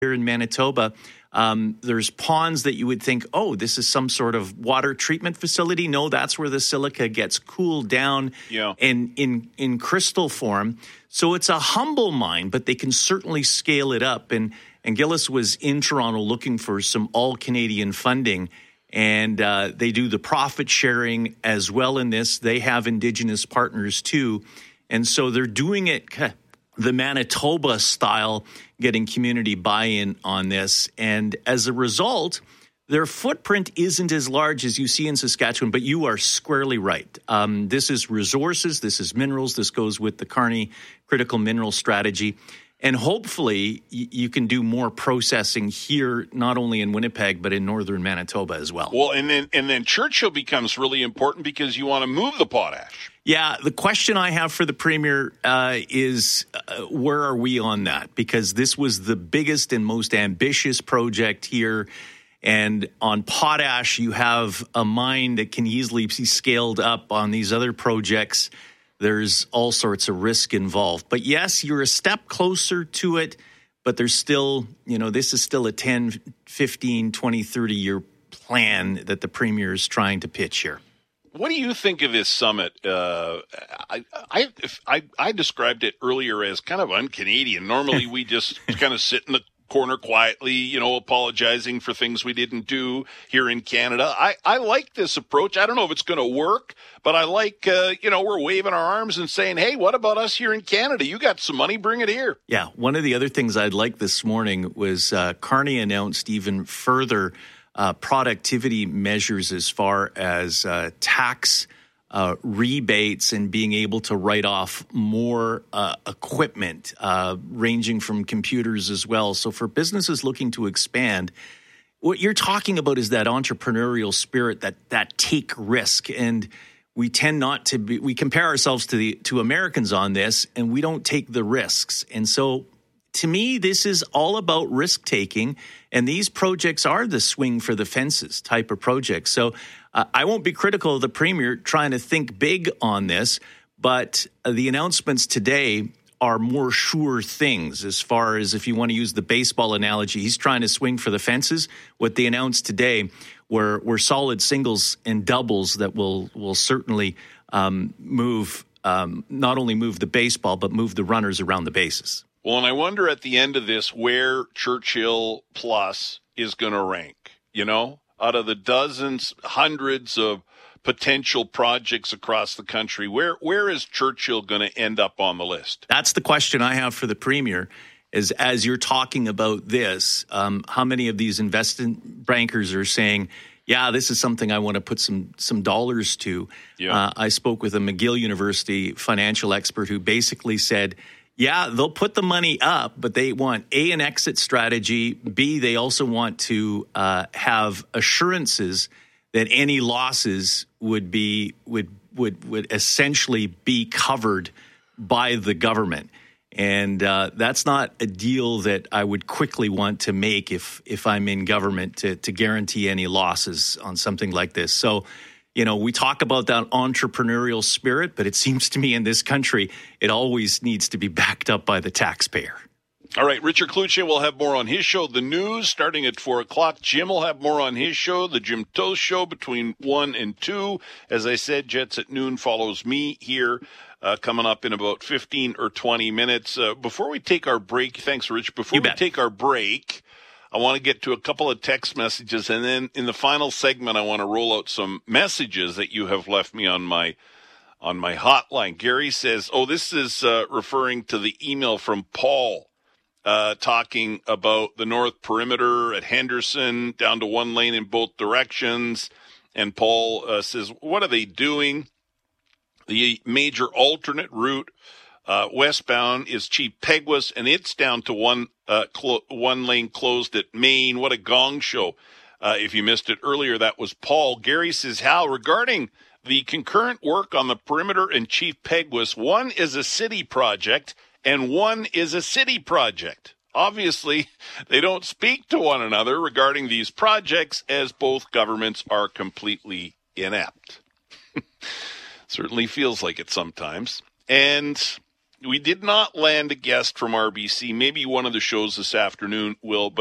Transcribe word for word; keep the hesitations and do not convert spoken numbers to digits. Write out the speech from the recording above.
here in Manitoba. Um, there's ponds that you would think, oh, this is some sort of water treatment facility. No, that's where the silica gets cooled down yeah. and in, in crystal form. So it's a humble mine, but they can certainly scale it up. And, and Gillis was in Toronto looking for some all-Canadian funding, and uh, they do the profit sharing as well in this. They have Indigenous partners too. And so they're doing it the Manitoba style, getting community buy-in on this. And as a result, their footprint isn't as large as you see in Saskatchewan, but you are squarely right. Um, this is resources, this is minerals, this goes with the Carney Critical Mineral Strategy. And hopefully y- you can do more processing here, not only in Winnipeg, but in northern Manitoba as well. Well, and then and then Churchill becomes really important because you want to move the potash. Yeah, the question I have for the Premier uh, is uh, where are we on that? Because this was the biggest and most ambitious project here. And on potash, you have a mine that can easily be scaled up. On these other projects, there's all sorts of risk involved. But yes, you're a step closer to it, but there's still, you know, this is still a ten, fifteen, twenty, thirty year plan that the Premier is trying to pitch here. What do you think of this summit? Uh, I, I, I, I described it earlier as kind of un-Canadian. Normally, we just kind of sit in the corner quietly, you know, apologizing for things we didn't do here in Canada. I, I like this approach. I don't know if it's going to work, but I like, uh, you know, we're waving our arms and saying, hey, what about us here in Canada? You got some money, bring it here. Yeah, one of the other things I'd like this morning was uh, Carney announced even further Uh, productivity measures as far as uh, tax uh, rebates and being able to write off more uh, equipment, uh, ranging from computers as well. So for businesses looking to expand, what you're talking about is that entrepreneurial spirit, that that take risk. And we tend not to be, we compare ourselves to the to Americans on this, and we don't take the risks. And so to me, this is all about risk taking, and these projects are the swing for the fences type of projects. So uh, I won't be critical of the Premier trying to think big on this, but uh, the announcements today are more sure things as far as if you want to use the baseball analogy. He's trying to swing for the fences. What they announced today were, were solid singles and doubles that will, will certainly um, move, um, not only move the baseball, but move the runners around the bases. Well, and I wonder at the end of this where Churchill Plus is going to rank, you know, out of the dozens, hundreds of potential projects across the country. Where where is Churchill going to end up on the list? That's the question I have for the Premier, is as you're talking about this, um, how many of these investment bankers are saying, yeah, this is something I want to put some some dollars to. Yeah. Uh, I spoke with a McGill University financial expert who basically said, yeah, they'll put the money up, but they want A, an exit strategy. B, they also want to uh, have assurances that any losses would be would would would essentially be covered by the government. And uh, that's not a deal that I would quickly want to make if if I'm in government to to guarantee any losses on something like this. So, you know, we talk about that entrepreneurial spirit, but it seems to me in this country, it always needs to be backed up by the taxpayer. All right, Richard Cloutier will have more on his show, The News, starting at four o'clock. Jim will have more on his show, The Jim Toast Show, between one and two. As I said, Jets at Noon follows me here, uh, coming up in about fifteen or twenty minutes. Uh, before we take our break, thanks, Rich. Before You we bet. take our break, I want to get to a couple of text messages, and then in the final segment, I want to roll out some messages that you have left me on my on my hotline. Gary says, oh, this is uh, referring to the email from Paul uh, talking about the north perimeter at Henderson, down to one lane in both directions. And Paul uh, says, what are they doing? The major alternate route Uh, westbound is Chief Peguis, and it's down to one uh, clo- one lane closed at Maine. What a gong show. Uh, if you missed it earlier, that was Paul. Gary says, Hal, regarding the concurrent work on the perimeter and Chief Peguis, one is a city project and one is a city project. Obviously, they don't speak to one another regarding these projects, as both governments are completely inept. Certainly feels like it sometimes. And we did not land a guest from R B C. Maybe one of the shows this afternoon will, but